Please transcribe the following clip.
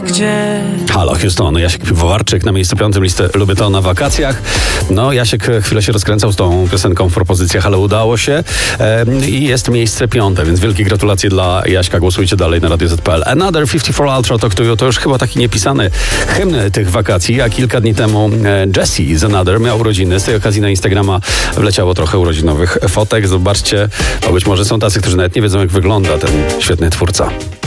gdzie. Halo Houston, Jasiek Piwowarczyk na miejscu 5 listy Lubię to na wakacjach. No, Jasiek chwilę się rozkręcał z tą piosenką w propozycjach, ale udało się i jest miejsce 5, więc wielkie gratulacje dla Jaśka. Głosujcie dalej na Radio Z.pl. Another 54 Ultra Talk to You to już chyba taki niepisany hymn tych wakacji, a kilka dni temu Jesse z Another miał urodziny. Z tej okazji na Instagrama wleciało trochę urodzinowych fotek. Zobaczcie, bo być może są tacy, którzy nawet nie wiedzą, jak wygląda ten świetny twórca.